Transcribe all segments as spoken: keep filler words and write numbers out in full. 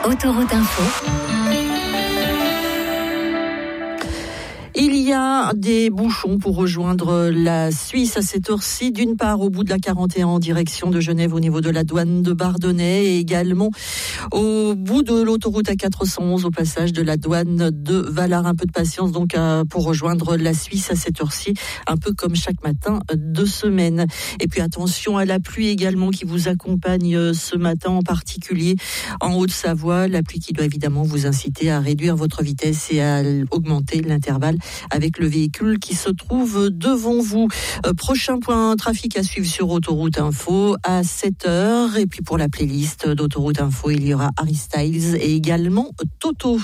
Autoroute Info. Il y a des bouchons pour rejoindre la Suisse à cette heure-ci. D'une part, au bout de la quarante et un en direction de Genève au niveau de la douane de Bardonnay et également au bout de l'autoroute A quatre cent onze au passage de la douane de Valard. Un peu de patience donc pour rejoindre la Suisse à cette heure-ci, un peu comme chaque matin de semaine. Et puis attention à la pluie également qui vous accompagne ce matin, en particulier en Haute-Savoie. La pluie qui doit évidemment vous inciter à réduire votre vitesse et à augmenter l'intervalle avec le véhicule qui se trouve devant vous. Euh, prochain point trafic à suivre sur Autoroute Info à sept heures. Et puis pour la playlist d'Autoroute Info, il y aura Harry Styles et également Toto.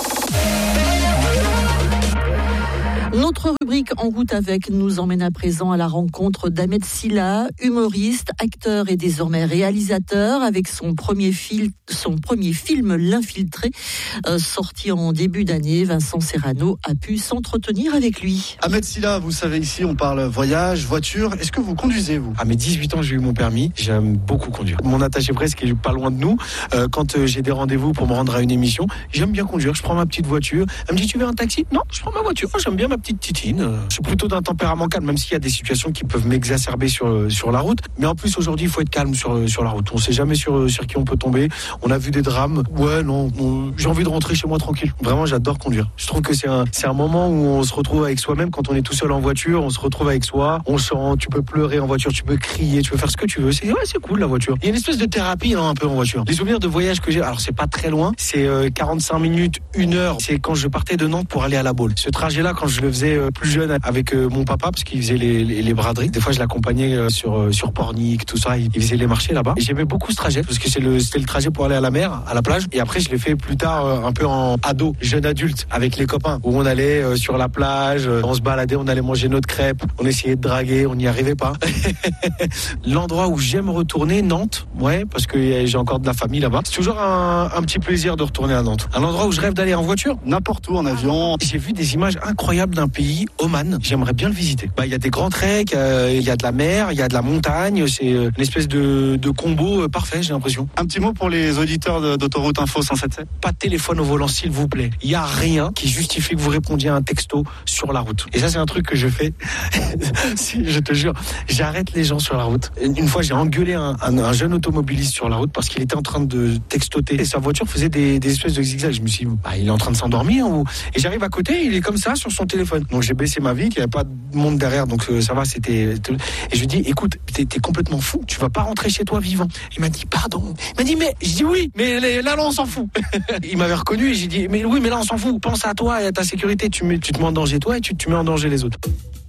Notre rubrique En route avec nous emmène à présent à la rencontre d'Ahmed Silla, humoriste, acteur et désormais réalisateur, avec son premier film, son premier film L'Infiltré, euh, sorti en début d'année. Vincent Serrano a pu s'entretenir avec lui. Ahmed Silla, vous savez, ici on parle voyage, voiture. Est-ce que vous conduisez, vous ? À mes dix-huit ans, j'ai eu mon permis. J'aime beaucoup conduire. Mon attaché presse qui est pas loin de nous. Euh, quand euh, j'ai des rendez-vous pour me rendre à une émission, j'aime bien conduire. Je prends ma petite voiture. Elle me dit, tu veux un taxi ? Non, je prends ma voiture. Moi, j'aime bien ma petite titine. Je suis plutôt d'un tempérament calme, même s'il y a des situations qui peuvent m'exacerber sur, sur la route. Mais en plus, aujourd'hui, il faut être calme sur, sur la route. On sait jamais sur, sur qui on peut tomber. On a vu des drames. Ouais, non, on, j'ai envie de rentrer chez moi tranquille. Vraiment, j'adore conduire. Je trouve que c'est un, c'est un moment où on se retrouve avec soi-même. Quand on est tout seul en voiture, on se retrouve avec soi. On sent, tu peux pleurer en voiture, tu peux crier, tu peux faire ce que tu veux. C'est, ouais, c'est cool, la voiture. Il y a une espèce de thérapie, non, un peu en voiture. Les souvenirs de voyage que j'ai, alors c'est pas très loin. C'est euh, quarante-cinq minutes, une heure. C'est quand je partais de Nantes pour aller à La Baule. Ce trajet-là, quand je le faisais euh, plus jeune avec euh, mon papa, parce qu'il faisait les, les, les braderies. Des fois, je l'accompagnais euh, sur, euh, sur Pornic, tout ça. Il, il faisait les marchés là-bas. Et j'aimais beaucoup ce trajet, parce que c'est le, c'était le trajet pour aller à la mer, à la plage. Et après, je l'ai fait plus tard, euh, un peu en ado, jeune adulte, avec les copains, où on allait euh, sur la plage, euh, on se baladait, on allait manger notre crêpe, on essayait de draguer, on n'y arrivait pas. L'endroit où j'aime retourner, Nantes, ouais, parce que euh, j'ai encore de la famille là-bas. C'est toujours un, un petit plaisir de retourner à Nantes. Un endroit où je rêve d'aller en voiture. N'importe où, en avion. J'ai vu des images incroyables d'un pays, Oman. J'aimerais bien le visiter. Bah, il y a des grands treks, euh, il y a de la mer, il y a de la montagne. C'est euh, une espèce de, de combo euh, parfait, j'ai l'impression. Un petit mot pour les auditeurs de, d'Autoroute Info cent soixante-dix-sept. Pas de téléphone au volant, s'il vous plaît. Il y a rien qui justifie que vous répondiez à un texto sur la route. Et ça, c'est un truc que je fais. Je te jure, j'arrête les gens sur la route. Une fois, j'ai engueulé un, un, un jeune automobiliste sur la route parce qu'il était en train de textoter et sa voiture faisait des, des espèces de zigzags. Je me suis dit, bah, il est en train de s'endormir ou... Et j'arrive à côté, il est comme ça sur son téléphone. Donc j'ai baissé ma vitre, il n'y avait pas de monde derrière, donc euh, ça va, c'était... Et je lui dis, écoute, t'es, t'es complètement fou, tu vas pas rentrer chez toi vivant. Il m'a dit, pardon. Il m'a dit, mais... Je dis oui, mais là, là, on s'en fout. Il m'avait reconnu et j'ai dit, mais oui, mais là, on s'en fout. Pense à toi et à ta sécurité. Tu, mets, tu te mets en danger toi et tu, tu mets en danger les autres.